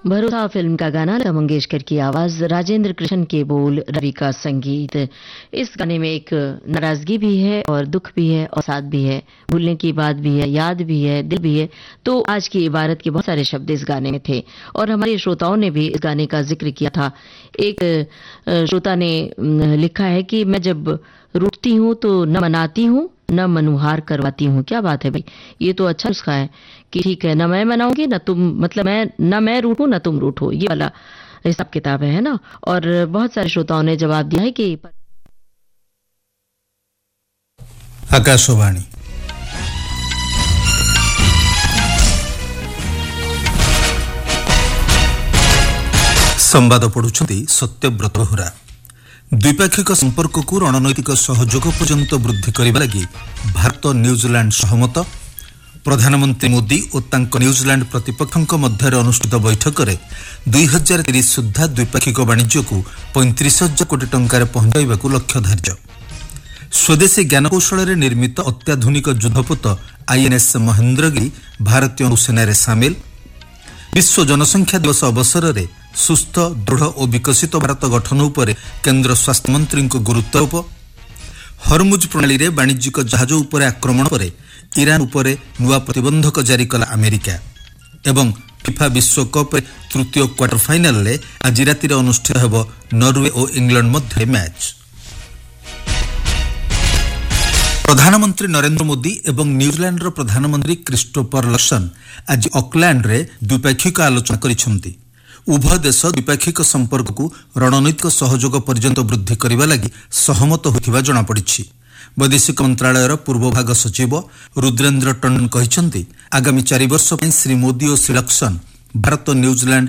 भरोसा फिल्म का गाना लता मंगेशकर की आवाज, राजेंद्र कृष्ण के बोल, रवि का संगीत। इस गाने में एक नाराजगी भी है और दुख भी है और साथ भी है, भूलने की बात भी है, याद भी है, दिल भी है। तो आज की इबारत के बहुत सारे शब्द इस गाने में थे और हमारे श्रोताओं ने भी इस गाने का जिक्र किया था। एक श्रोता ने लिखा है कि मैं जब रूठती हूँ तो न मनाती हूँ न मनुहार करवाती हूँ। क्या बात है भाई, ये तो अच्छा नुस्खा है कि ठीक है, न मैं मनाऊंगी न तुम, मतलब मैं रूठूं न तुम रूठो, ये वाला हिसाब किताब है ना। और बहुत सारे श्रोताओं ने जवाब दिया है कि आकाशवाणी संवाद पढ़ुछंती सत्यव्रत बेहुरा। द्विपाक्षिक संपर्क को रणनैतिक सहयोग पर्यंत वृद्धि करने लगी भारत न्यूजीलैंड सहमत। प्रधानमंत्री मोदी और तांको न्यूजीलैंड प्रतिपक्षों मध्य अनुष्ठित बैठक में 2030 सुधा द्विपाक्षिक वाणिज्य को 35,000 कोटी टंकार पहुंचाइबा लक्ष्य धार्य। स्वदेशी ज्ञानकौशल निर्मित अत्याधुनिक युद्धपोत आईएनएस महेंद्रगिरी भारतीय नौसेना सामिल। विश्व जनसंख्या दिवस अवसर में सुस्थ दृढ़ और विकसित भारत गठन उपर केंद्र स्वास्थ्य मंत्री गुरुत्वारोप। हरमुज प्रणाली में वाणिज्यिक जहाज उपर आक्रमण पर ईरान उपर नुआ प्रतिबंधक जारी कला अमेरिका। एवं फिफा विश्वकप तृतीय क्वार्टर फाइनाल में आज राति अनुष्ठित होब नॉर्वे और इंग्लैंड मध्य मैच। प्रधानमंत्री नरेंद्र मोदी एवं न्यूजीलैंड प्रधानमंत्री क्रिस्टोफर लक्सन आज ऑकलैंड रे द्विपाक्षिक आलोचना करिसेंती। उभय देश द्विपाक्षिक संपर्क को रणनैतिक सहयोग पर्यंत वृद्धि करने लगी सहमत होथिबा जणा पड़िछि। वैदेशिक मंत्रालयर पूर्व भाग सचिव रुद्रेंद्र टंडन कहिसेंती आगामी 4 वर्ष पई श्री मोदी और श्री लक्सन भारत न्यूजीलैंड